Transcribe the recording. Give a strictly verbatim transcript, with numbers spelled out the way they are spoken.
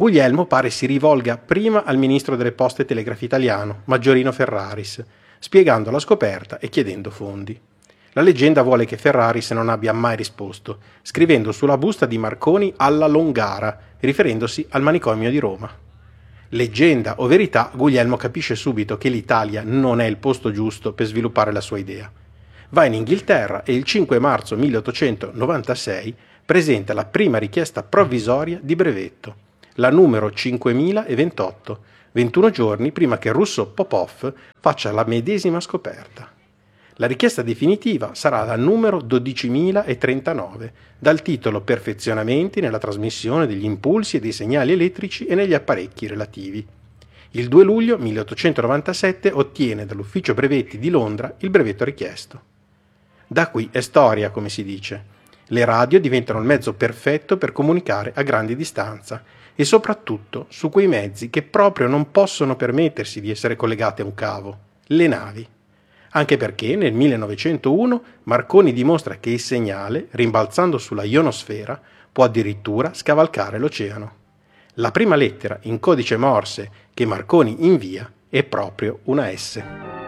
Guglielmo pare si rivolga prima al ministro delle Poste e Telegrafi italiano, Maggiorino Ferraris, spiegando la scoperta e chiedendo fondi. La leggenda vuole che Ferraris non abbia mai risposto, scrivendo sulla busta di Marconi alla Longara, riferendosi al manicomio di Roma. Leggenda o verità, Guglielmo capisce subito che l'Italia non è il posto giusto per sviluppare la sua idea. Va in Inghilterra e il cinque marzo milleottocentonovantasei presenta la prima richiesta provvisoria di brevetto, la numero cinquemilaventotto, ventuno giorni prima che Russo Popov faccia la medesima scoperta. La richiesta definitiva sarà la numero dodicimilatrentanove, dal titolo Perfezionamenti nella trasmissione degli impulsi e dei segnali elettrici e negli apparecchi relativi. Il due luglio milleottocentonovantasette ottiene dall'Ufficio Brevetti di Londra il brevetto richiesto. Da qui è storia, come si dice. Le radio diventano il mezzo perfetto per comunicare a grande distanza e soprattutto su quei mezzi che proprio non possono permettersi di essere collegati a un cavo, le navi. Anche perché nel millenovecentouno Marconi dimostra che il segnale, rimbalzando sulla ionosfera, può addirittura scavalcare l'oceano. La prima lettera in codice Morse che Marconi invia è proprio una S.